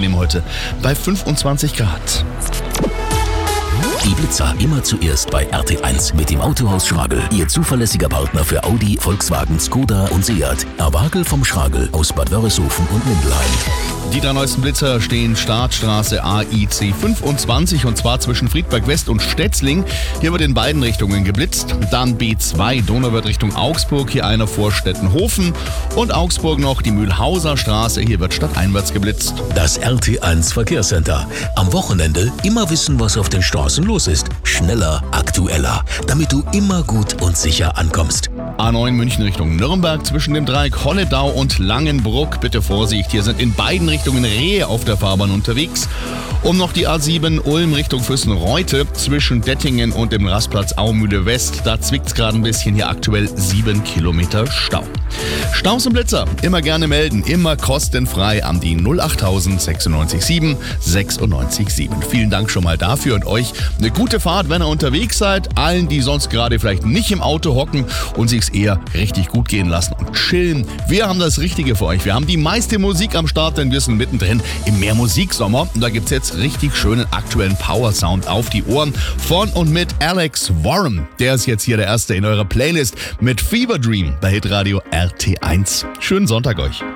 angenehm heute bei 25 Grad. Die Blitzer immer zuerst bei RT1 mit dem Autohaus Schragel. Ihr zuverlässiger Partner für Audi, Volkswagen, Skoda und Seat. Erwagel vom Schragel aus Bad Wörishofen und Mindelheim. Die 3 neuesten Blitzer stehen Startstraße AIC 25 und zwar zwischen Friedberg West und Stetzling. Hier wird in beiden Richtungen geblitzt. Dann B2 Donauwörth Richtung Augsburg, hier einer vor Stettenhofen. Und Augsburg noch die Mühlhauser Straße, hier wird stadteinwärts geblitzt. Das RT1 Verkehrscenter. Am Wochenende immer wissen, was auf den Straßen los ist. Schneller, aktueller, damit du immer gut und sicher ankommst. A9 München Richtung Nürnberg zwischen dem Dreieck Holledau und Langenbruck. Bitte Vorsicht, hier sind in beiden Richtungen Rehe auf der Fahrbahn unterwegs. Und noch die A7 Ulm Richtung Füssen-Reute zwischen Dettingen und dem Rastplatz Aumühle West. Da zwickt's gerade ein bisschen, hier aktuell 7 Kilometer Stau. Staus und Blitzer immer gerne melden, immer kostenfrei an die 08000 96 7 96 7. Vielen Dank schon mal dafür und euch eine gute Fahrt, wenn ihr unterwegs seid. Allen, die sonst gerade vielleicht nicht im Auto hocken und sich's eher richtig gut gehen lassen und chillen. Wir haben das Richtige für euch. Wir haben die meiste Musik am Start, denn wir sind mittendrin im Mehr Musiksommer. Und da gibt's jetzt richtig schönen aktuellen Power-Sound auf die Ohren von und mit Alex Warren. Der ist jetzt hier der Erste in eurer Playlist mit Fever Dream bei Hitradio RT1. Schönen Sonntag euch.